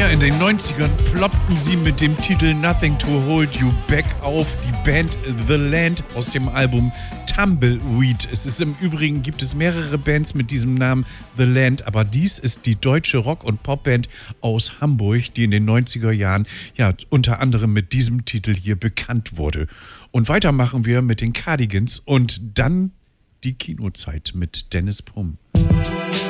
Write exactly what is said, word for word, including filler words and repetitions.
Ja, in den neunzigern ploppten sie mit dem Titel Nothing to Hold You Back auf. Die Band The Land aus dem Album Tumbleweed. Es ist im Übrigen, gibt es mehrere Bands mit diesem Namen The Land, aber dies ist die deutsche Rock- und Popband aus Hamburg, die in den neunziger Jahren ja unter anderem mit diesem Titel hier bekannt wurde. Und weiter machen wir mit den Cardigans und dann die Kinozeit mit Dennis Pumm.